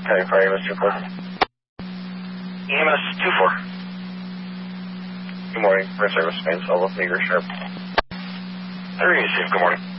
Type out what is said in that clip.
County Fire EMS 24. EMS 24. Good morning. Fire service, main solo, Meager Sharp. Everything is safe. Good morning.